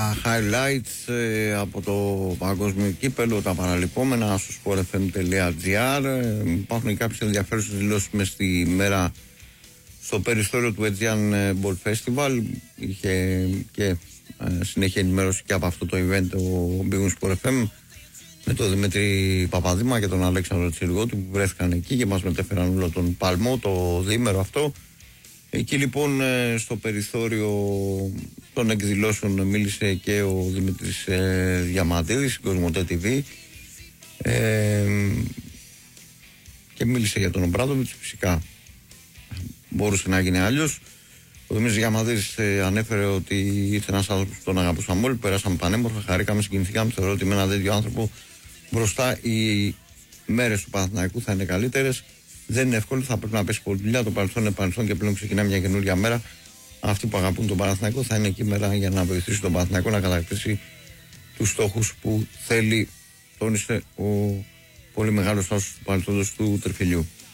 Highlights από το παγκόσμιο κύπελο, τα παραλυπόμενα στο sportfm.gr. Υπάρχουν και κάποιες ενδιαφέρουσες δηλώσεις μες στη μέρα στο περιθώριο του Aegean Ball Festival. Είχε και συνέχεια ενημέρωση και από αυτό το event ο Big Sport FM με τον Δημήτρη Παπαδήμα και τον Αλέξανδρο Τσιργότη που βρέθηκαν εκεί και μας μετέφεραν όλο τον παλμό το διήμερο αυτό. Εκεί λοιπόν στο περιθώριο των εκδηλώσεων μίλησε και ο Δημήτρης Διαμαντίδης, Κοσμοτέ TV, και μίλησε για τον Ομπράντοβιτς. Φυσικά μπορούσε να γίνει αλλιώς. Ο Δημήτρης Διαμαντίδης ανέφερε ότι ήρθε ένας άνθρωπος που τον αγαπούσαμε όλοι, περάσαμε πανέμορφα, χαρήκαμε, συγκινηθήκαμε. Θεωρώ ότι με έναν τέτοιο άνθρωπο μπροστά οι μέρες του Παναθηναϊκού θα είναι καλύτερες. Δεν είναι εύκολο, θα πρέπει να πέσει πολλή δουλειά. Το παρελθόν είναι παρελθόν και πλέον ξεκινά μια καινούργια μέρα. Αυτοί που αγαπούν τον Παναθηναϊκό θα είναι εκεί μέρα για να βοηθήσει τον Παναθηναϊκό να κατακτήσει τους στόχους που θέλει, τόνισε ο πολύ μεγάλος άσος του παρελθόντος του Τριφυλιού.